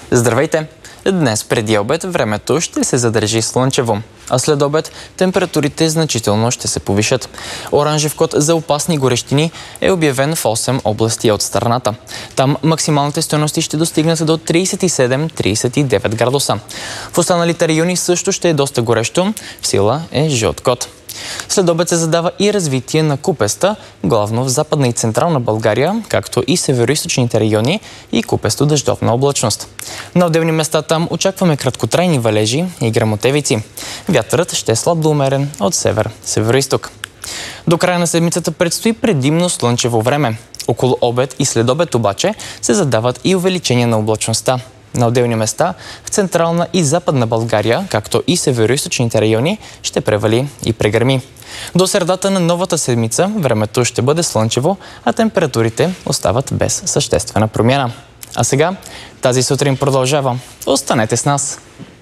Здравейте! Днес преди обед времето ще се задържи слънчево, а след обед температурите значително ще се повишат. Оранжев код за опасни горещини е обявен в 8 области от страната. Там максималните стойности ще достигнат до 37-39 градуса. В останалите райони също ще е доста горещо, в сила е жълт код. След обед се задава и развитие на купеста, главно в Западна и Централна България, както и североизточните райони и купесто дъждовна облачност. На отделни места там очакваме краткотрайни валежи и гръмотевици. Вятърът ще е слаб до умерен от север-североизток. До края на седмицата предстои предимно слънчево време. Около обед и след обед обаче се задават и увеличение на облачността. На отделни места в Централна и Западна България, както и североизточните райони, ще превали и прегърми. До средата на новата седмица времето ще бъде слънчево, а температурите остават без съществена промяна. А сега тази сутрин продължава. Останете с нас!